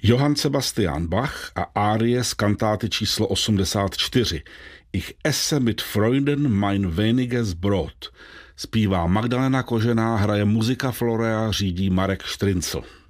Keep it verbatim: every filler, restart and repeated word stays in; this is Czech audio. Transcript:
Johann Sebastian Bach a árie z kantáty číslo osmdesát čtyři. Ich esse mit Freunden mein weniges Brot. Zpívá Magdalena Kožená, hraje muzika Florea, řídí Marek Štryncl.